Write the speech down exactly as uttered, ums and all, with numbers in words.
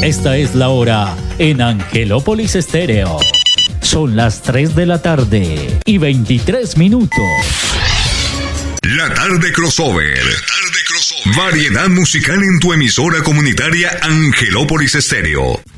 Esta es la hora en Angelópolis Estéreo. Son las tres de la tarde y veintitrés minutos. La tarde crossover. La tarde crossover. Variedad musical en tu emisora comunitaria Angelópolis Estéreo.